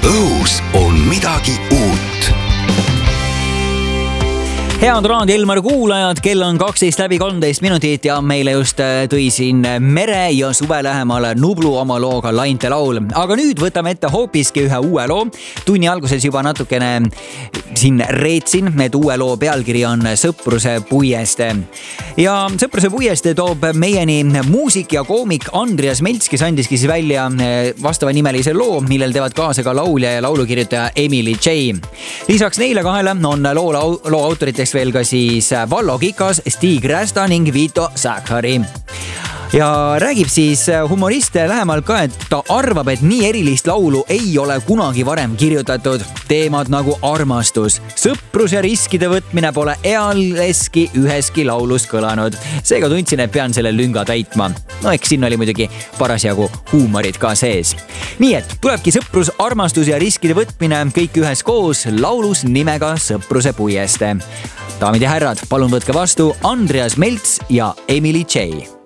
õhus on midagi uut. Head Raadio Elmar kuulajad, kell on 12:13 ja meile just tõi siin mere ja suve lähemal Nublu oma looga Lainte laul. Aga nüüd võtame ette hoopiski ühe uue loo. Tunni alguses juba natukene siin reetsin, et uue loo pealkiri on Sõpruse puieste. Ja Sõpruse puieste toob meieni muusik ja koomik Andreas Melts, kes andiski siis välja vastava nimelise loo, millel teevad kaasa ka laulja ja laulukirjutaja Emily J. Lisaks neile kahele on loo autoriteks veel ka siis Vallo Kikas, Stig Rästa ning Vito Sakhari. Ja räägib siis humorist lähemalt ka, et ta arvab, et nii erilist laulu ei ole kunagi varem kirjutatud. Teemad nagu armastus, sõprus ja riskide võtmine pole ealeski üheski laulus kõlanud. Seega tundsin, et pean selle lünga täitma. No eks siin oli muidugi parasjagu huumorit ka sees. Nii et tulebki sõprus, armastus ja riskide võtmine kõik ühes koos laulus nimega Sõpruse puieste. Daamid ja härrad, palun võtke vastu Andreas Melts ja Emily J.